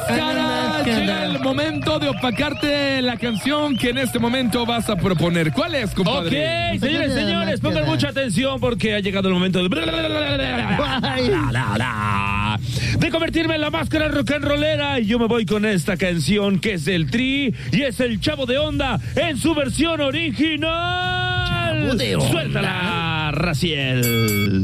máscara. Llega el momento de opacarte la canción que en este momento vas a proponer. ¿Cuál es, compadre? Ok, señores, señores, pongan mucha atención porque ha llegado el momento de convertirme en la máscara rock and rollera. Y yo me voy con esta canción que es del Tri y es el Chavo de Onda en su versión original. Chavo de Onda. Suéltala, Raciel.